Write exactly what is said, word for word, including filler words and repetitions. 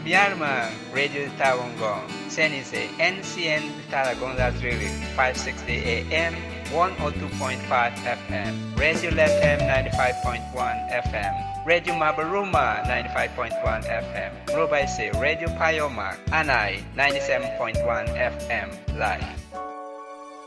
Yarma, Radio Tawangong, San Jose, N C N Tarragona Drilling, five sixty A M, one oh two point five F M, Radio L M ninety-five point one F M, Radio Mabaruma ninety-five point one F M, Robaise, Radio Payoma, Anai ninety-seven point one F M, live.